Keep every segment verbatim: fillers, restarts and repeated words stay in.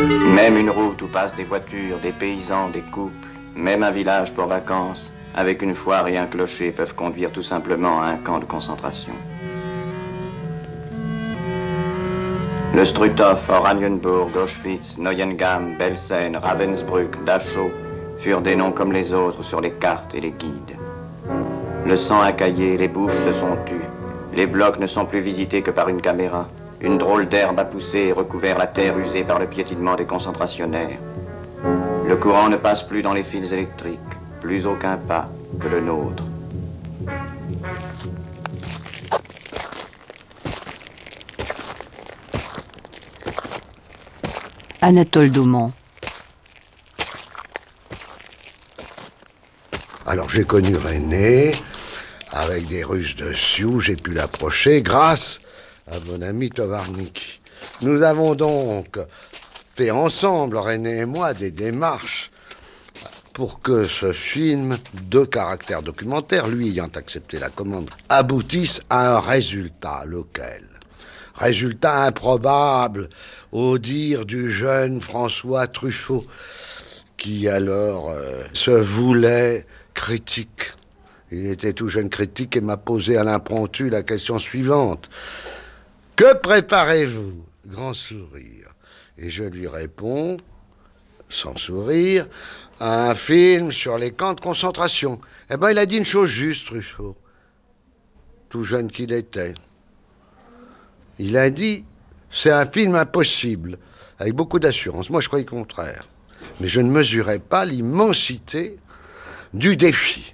Même une route où passent des voitures, des paysans, des couples, même un village pour vacances, avec une foire et un clocher peuvent conduire tout simplement à un camp de concentration. Le Struthof, Oranienburg, Auschwitz, Neuengamme, Belsen, Ravensbrück, Dachau furent des noms comme les autres sur les cartes et les guides. Le sang a caillé, les bouches se sont tues. Les blocs ne sont plus visités que par une caméra. Une drôle d'herbe a poussé et recouvert la terre usée par le piétinement des concentrationnaires. Le courant ne passe plus dans les fils électriques, plus aucun pas que le nôtre. Anatole Daumont. Alors j'ai connu René, avec des Russes dessus, j'ai pu l'approcher grâce à mon ami Tovarnik. Nous avons donc fait ensemble, René et moi, des démarches pour que ce film de caractère documentaire, lui ayant accepté la commande, aboutisse à un résultat. Lequel ? Résultat improbable, au dire du jeune François Truffaut, qui alors euh, se voulait critique. Il était tout jeune critique et m'a posé à l'impromptu la question suivante. « Que préparez-vous ?» Grand sourire. Et je lui réponds, sans sourire, à un film sur les camps de concentration. Eh bien, il a dit une chose juste, Truffaut, tout jeune qu'il était. Il a dit, c'est un film impossible, avec beaucoup d'assurance. Moi, je croyais le contraire. Mais je ne mesurais pas l'immensité du défi.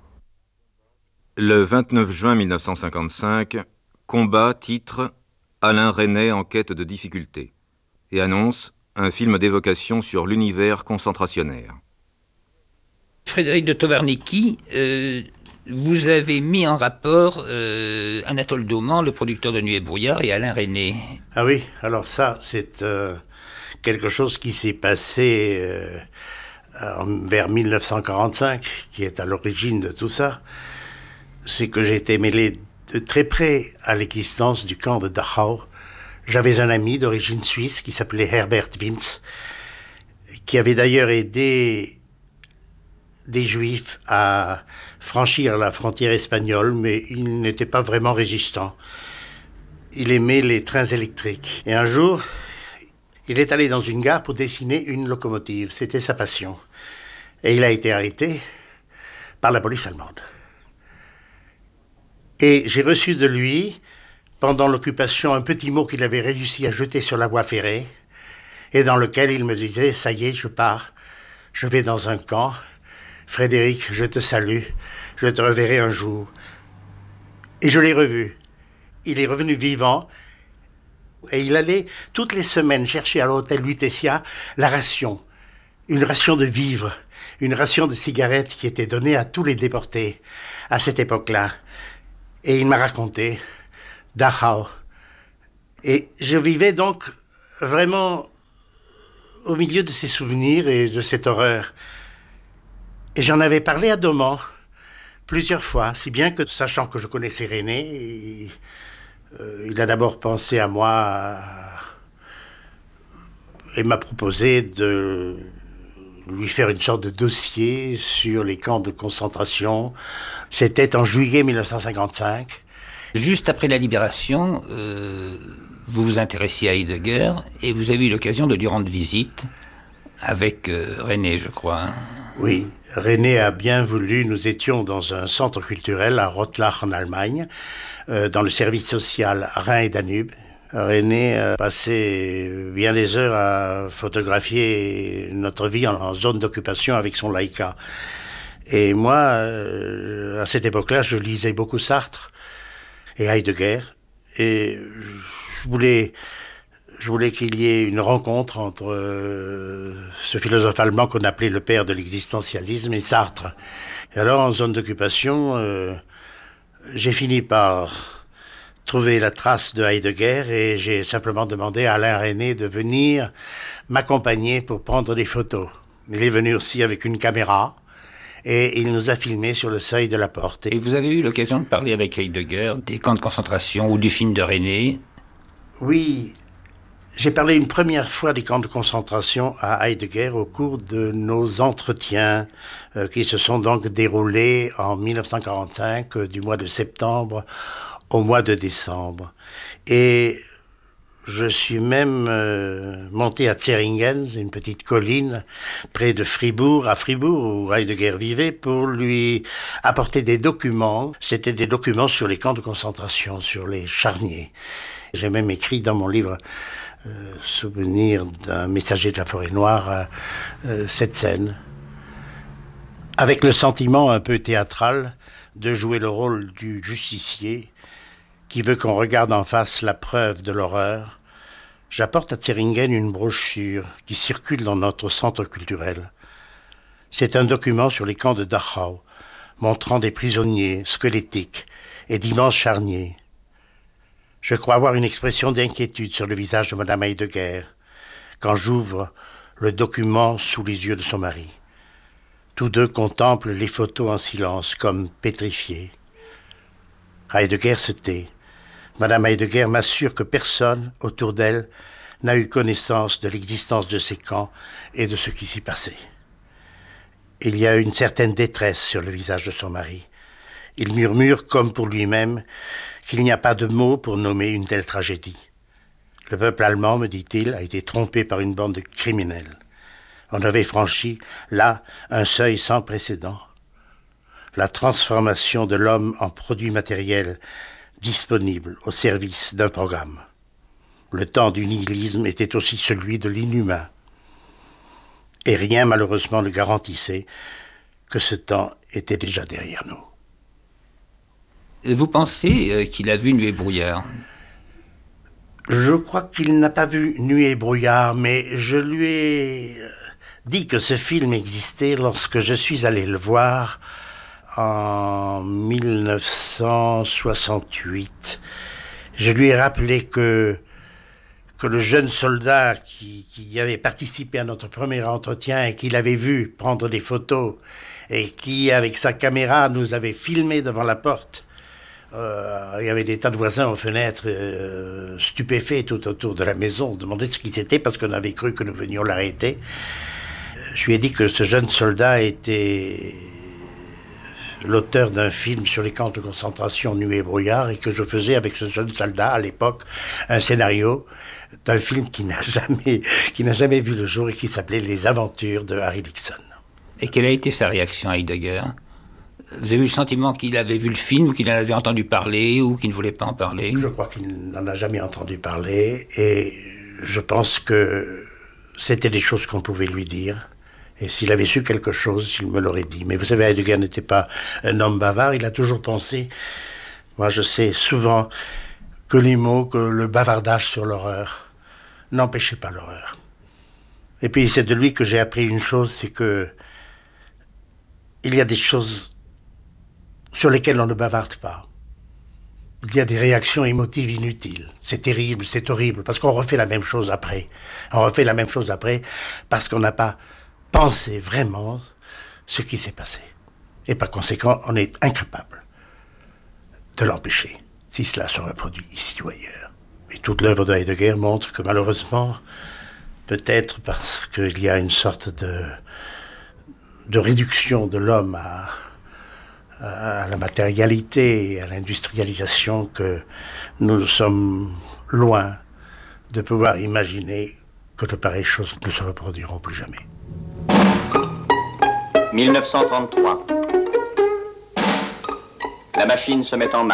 Le vingt-neuf juin mille neuf cent cinquante-cinq, Combat titre Alain Resnais en quête de difficultés et annonce un film d'évocation sur l'univers concentrationnaire. Frédéric de Tovarnicki, euh, vous avez mis en rapport euh, Anatole Daumont, le producteur de Nuit et Brouillard, et Alain Resnais. Ah oui, alors ça, c'est euh, quelque chose qui s'est passé euh, vers mille neuf cent quarante-cinq, qui est à l'origine de tout ça. C'est que j'ai été mêlé de très près à l'existence du camp de Dachau. J'avais un ami d'origine suisse qui s'appelait Herbert Winz, qui avait d'ailleurs aidé des Juifs à franchir la frontière espagnole, mais il n'était pas vraiment résistant. Il aimait les trains électriques. Et un jour, il est allé dans une gare pour dessiner une locomotive. C'était sa passion. Et il a été arrêté par la police allemande. Et j'ai reçu de lui, pendant l'occupation, un petit mot qu'il avait réussi à jeter sur la voie ferrée, et dans lequel il me disait « Ça y est, je pars, je vais dans un camp. Frédéric, je te salue, je te reverrai un jour. » Et je l'ai revu. Il est revenu vivant, et il allait toutes les semaines chercher à l'hôtel Lutetia la ration, une ration de vivres, une ration de cigarettes qui était donnée à tous les déportés à cette époque-là. Et il m'a raconté Dachau. Et je vivais donc vraiment au milieu de ces souvenirs et de cette horreur. Et j'en avais parlé à Daumont plusieurs fois, si bien que, sachant que je connaissais René, il, euh, il a d'abord pensé à moi à, et m'a proposé de lui faire une sorte de dossier sur les camps de concentration. C'était en juillet mille neuf cent cinquante-cinq. Juste après la libération, euh, vous vous intéressiez à Heidegger et vous avez eu l'occasion de lui rendre visite avec euh, René, je crois. Hein. Oui, René a bien voulu. Nous étions dans un centre culturel à Rottlach en Allemagne, euh, dans le service social Rhin et Danube. René a passé bien des heures à photographier notre vie en, en zone d'occupation avec son Leica. Et moi, euh, à cette époque-là, je lisais beaucoup Sartre et Heidegger. Et je voulais, je voulais qu'il y ait une rencontre entre euh, ce philosophe allemand qu'on appelait le père de l'existentialisme et Sartre. Et alors, en zone d'occupation, euh, j'ai fini par trouver la trace de Heidegger et j'ai simplement demandé à Alain Resnais de venir m'accompagner pour prendre des photos. Il est venu aussi avec une caméra et il nous a filmés sur le seuil de la porte. Et vous avez eu l'occasion de parler avec Heidegger des camps de concentration ou du film de René? Oui, J'ai parlé une première fois des camps de concentration à Heidegger au cours de nos entretiens euh, qui se sont donc déroulés en mille neuf cent quarante-cinq, euh, du mois de septembre au mois de décembre. Et je suis même euh, monté à Zeringen, une petite colline près de Fribourg, à Fribourg, où Heidegger vivait, pour lui apporter des documents. C'était des documents sur les camps de concentration, sur les charniers. J'ai même écrit dans mon livre euh, Souvenir d'un messager de la forêt noire euh, cette scène, avec le sentiment un peu théâtral de jouer le rôle du justicier qui veut qu'on regarde en face la preuve de l'horreur. J'apporte à Zeringen une brochure qui circule dans notre centre culturel. C'est un document sur les camps de Dachau, montrant des prisonniers squelettiques et d'immenses charniers. Je crois avoir une expression d'inquiétude sur le visage de Madame Heidegger quand j'ouvre le document sous les yeux de son mari. Tous deux contemplent les photos en silence, comme pétrifiés. Heidegger se tait. Madame Heidegger m'assure que personne autour d'elle n'a eu connaissance de l'existence de ces camps et de ce qui s'y passait. Il y a une certaine détresse sur le visage de son mari. Il murmure, comme pour lui-même, qu'il n'y a pas de mots pour nommer une telle tragédie. Le peuple allemand, me dit-il, a été trompé par une bande de criminels. On avait franchi, là, un seuil sans précédent. La transformation de l'homme en produit matériel disponible au service d'un programme. Le temps du nihilisme était aussi celui de l'inhumain. Et rien, malheureusement, ne garantissait que ce temps était déjà derrière nous. Vous pensez qu'il a vu Nuit et brouillard ? Je crois qu'il n'a pas vu Nuit et brouillard, mais je lui ai dit que ce film existait lorsque je suis allé le voir en mille neuf cent soixante-huit. Je lui ai rappelé que, que le jeune soldat qui, qui avait participé à notre premier entretien et qui l'avait vu prendre des photos et qui, avec sa caméra, nous avait filmé devant la porte. Euh, il y avait des tas de voisins aux fenêtres, euh, stupéfaits tout autour de la maison. On se demandait ce qui c'était parce qu'on avait cru que nous venions l'arrêter. Je lui ai dit que ce jeune soldat était l'auteur d'un film sur les camps de concentration Nuit et brouillard et que je faisais avec ce jeune soldat à l'époque un scénario d'un film qui n'a jamais, qui n'a jamais vu le jour et qui s'appelait Les Aventures de Harry Dixon. Et quelle a été sa réaction à Heidegger ? Vous avez eu le sentiment qu'il avait vu le film ou qu'il en avait entendu parler ou qu'il ne voulait pas en parler ? Je crois qu'il n'en a jamais entendu parler et je pense que c'était des choses qu'on pouvait lui dire. Et s'il avait su quelque chose, il me l'aurait dit. Mais vous savez, Heidegger n'était pas un homme bavard, il a toujours pensé. Moi, je sais souvent que les mots, que le bavardage sur l'horreur n'empêchait pas l'horreur. Et puis, c'est de lui que j'ai appris une chose, c'est que il y a des choses sur lesquelles on ne bavarde pas. Il y a des réactions émotives inutiles. C'est terrible, c'est horrible, parce qu'on refait la même chose après. On refait la même chose après parce qu'on n'a pas pensé vraiment ce qui s'est passé. Et par conséquent, on est incapable de l'empêcher, si cela se reproduit ici ou ailleurs. Et toute l'œuvre de Heidegger montre que malheureusement, peut-être parce qu'il y a une sorte de, de réduction de l'homme à, à la matérialité et à l'industrialisation, que nous sommes loin de pouvoir imaginer que de pareilles choses ne se reproduiront plus jamais. mille neuf cent trente-trois. La machine se met en marche.